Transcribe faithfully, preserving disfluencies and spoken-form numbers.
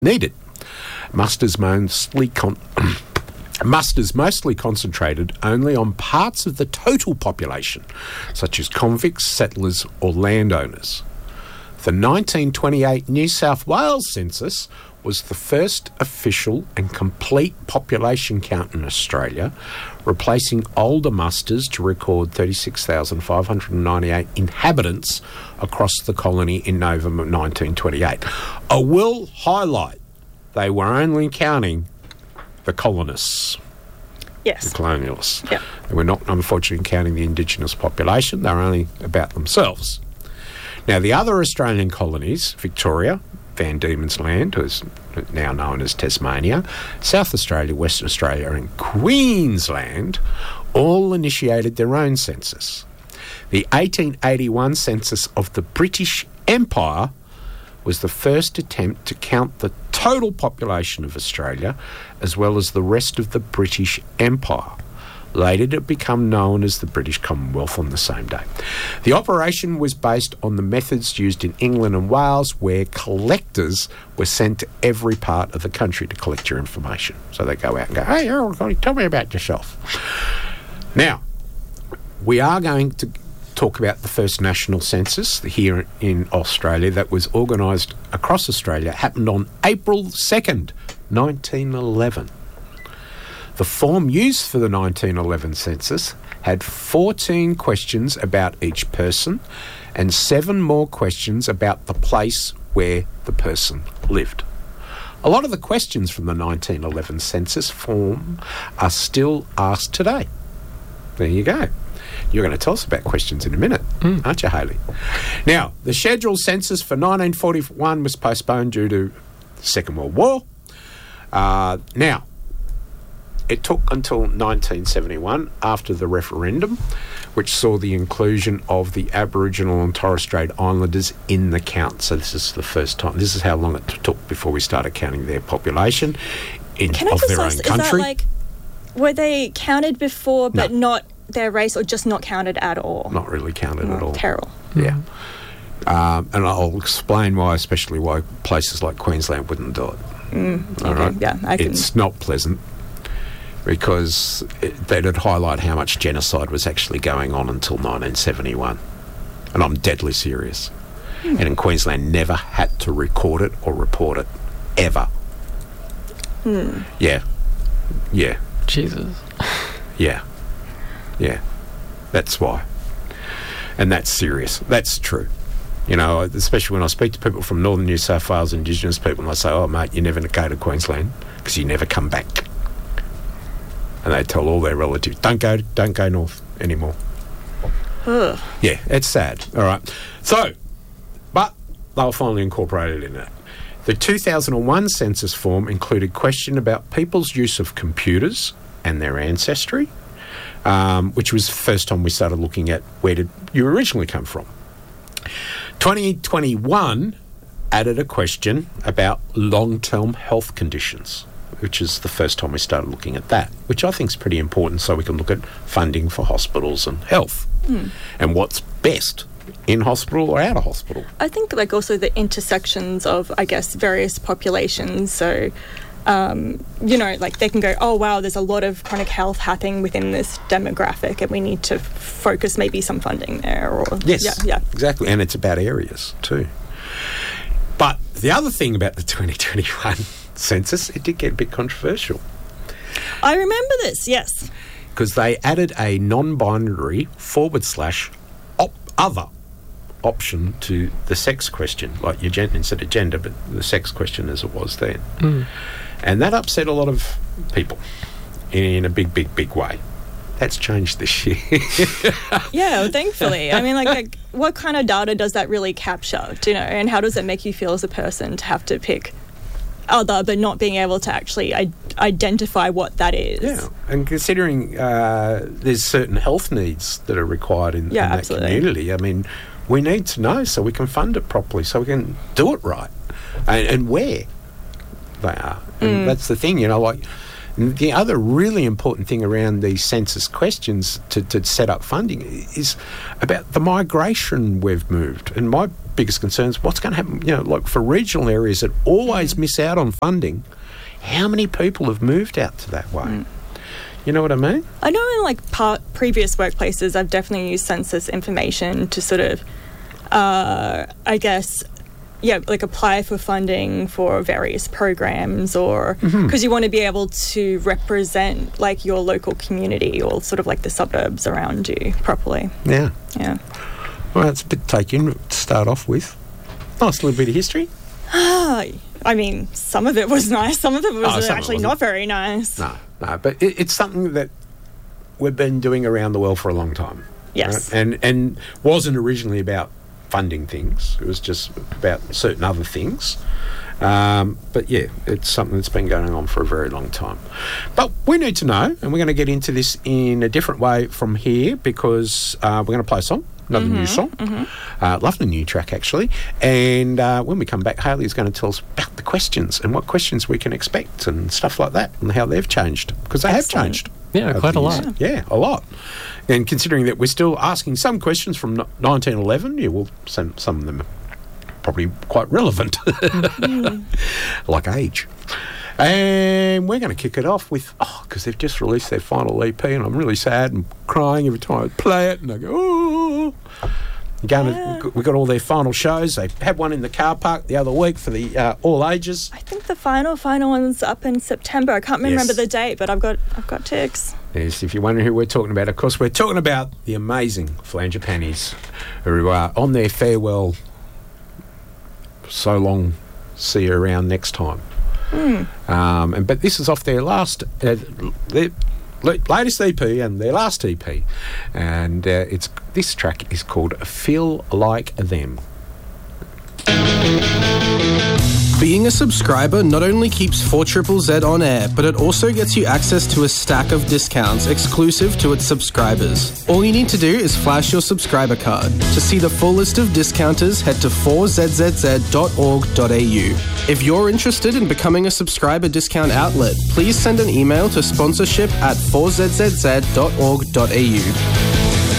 needed. Musters mostly con- musters mostly concentrated only on parts of the total population, such as convicts, settlers or landowners. The nineteen twenty-eight New South Wales census was the first official and complete population count in Australia, replacing older musters to record thirty-six thousand five hundred ninety-eight inhabitants across the colony in November nineteen twenty-eight. I will highlight, they were only counting the colonists. Yes. The colonialists. Yep. They were not, unfortunately, counting the Indigenous population. They were only about themselves. Now, the other Australian colonies, Victoria, Van Diemen's Land, who's now known as Tasmania, South Australia, Western Australia and Queensland, all initiated their own census. The eighteen eighty-one census of the British Empire was the first attempt to count the total population of Australia as well as the rest of the British Empire. Later it became known as the British Commonwealth on the same day. The operation was based on the methods used in England and Wales, where collectors were sent to every part of the country to collect your information. So they go out and go, hey, Earl, tell me about yourself. Now, we are going to talk about the first national census here in Australia that was organised across Australia. It happened on April second, nineteen eleven. The form used for the nineteen eleven census had fourteen questions about each person and seven more questions about the place where the person lived. A lot of the questions from the nineteen eleven census form are still asked today. There you go. You're going to tell us about questions in a minute, mm. aren't you, Hayley? Now, the scheduled census for nineteen forty-one was postponed due to the Second World War. Uh, now, it took until nineteen seventy-one, after the referendum, which saw the inclusion of the Aboriginal and Torres Strait Islanders in the count. So this is the first time. This is how long it took before we started counting their population in, Can I of just their ask, own country. Is that like, were they counted before but No. not their race, or just not counted at all? Not really counted Oh, at all. terrible. Yeah. Um, and I'll explain why, especially why places like Queensland wouldn't do it. Mm, All okay. right? Yeah, I can. It's not pleasant, because it, that'd highlight how much genocide was actually going on until nineteen seventy-one. And I'm deadly serious. Mm. And in Queensland never had to record it or report it, ever. Mm. Yeah. Yeah. Jesus. Yeah. Yeah. That's why. And that's serious. That's true. You know, especially when I speak to people from northern New South Wales, Indigenous people, and I say, oh, mate, you never go to Queensland because you never come back. And they tell all their relatives, don't go, don't go north anymore. Ugh. Yeah, it's sad. All right. So, but they were finally incorporated in it. The two thousand one census form included question about people's use of computers and their ancestry, um, which was the first time we started looking at where did you originally come from. twenty twenty-one added a question about long-term health conditions, which is the first time we started looking at that, which I think is pretty important, so we can look at funding for hospitals and health mm. and what's best in hospital or out of hospital. I think like also the intersections of, I guess, various populations. So, um, you know, like they can go, oh, wow, there's a lot of chronic health happening within this demographic and we need to f- focus maybe some funding there. Or Yes, yeah, yeah, exactly. And it's about areas too. But the other thing about the twenty twenty-one census, it did get a bit controversial. I remember this, yes. Because they added a non-binary forward slash op- other option to the sex question, like your gender instead of gender, but the sex question as it was then. Mm. And that upset a lot of people in a big, big, big way. That's changed this year. Yeah, well, thankfully. I mean, like, like, what kind of data does that really capture, do you know, and how does it make you feel as a person to have to pick other but not being able to actually I- identify what that is? Yeah, and considering uh, there's certain health needs that are required in, yeah, in that absolutely. community, I mean, we need to know so we can fund it properly, so we can do it right, and, and where they are. And Mm. that's the thing, you know, like, the other really important thing around these census questions to, to set up funding is about the migration we've moved. And my biggest concerns, what's going to happen, you know, like for regional areas that always miss out on funding, how many people have moved out to that way? Mm. You know what I mean? I know in like part, previous workplaces, I've definitely used census information to sort of, uh, I guess, yeah, like apply for funding for various programs, or because mm-hmm. you want to be able to represent like your local community or sort of like the suburbs around you properly. Yeah. Yeah. Well, it's a bit to take in to start off with. Nice little bit of history. Ah, I mean, some of it was nice. Some of it was oh, actually not very nice. No, no, but it, it's something that we've been doing around the world for a long time. Yes. Right? And and wasn't originally about funding things. It was just about certain other things. Um, but yeah, it's something that's been going on for a very long time. But we need to know, and we're going to get into this in a different way from here, because uh, we're going to play a song. Another mm-hmm, new song. Mm-hmm. Uh, lovely new track, actually. And uh, when we come back, Hayley's going to tell us about the questions and what questions we can expect and stuff like that, and how they've changed. Because they Excellent. have changed. Yeah, quite a lot. Yeah. yeah, a lot. And considering that we're still asking some questions from nineteen eleven, yeah, well, some, some of them are probably quite relevant, mm. like age. And we're going to kick it off with, oh, because they've just released their final E P, and I'm really sad and crying every time I play it, and I go, oh. Going yeah. to, we got all their final shows. They had one in the car park the other week for the uh, all ages. I think the final final one's up in September. I can't remember Yes. the date, but I've got I've got ticks. Yes, if you're wondering who we're talking about, of course, we're talking about the amazing Flangipanis, who are on their farewell. So long, see you around next time. Mm. Um, and but this is off their last, uh, their latest E P and their last E P, and uh, it's this track is called "Feel Like Them." Being a subscriber not only keeps four Z Z Z on air, but it also gets you access to a stack of discounts exclusive to its subscribers. All you need to do is flash your subscriber card. To see the full list of discounters, head to four z z z dot org dot a u. If you're interested in becoming a subscriber discount outlet, please send an email to sponsorship at four z z z dot org dot a u.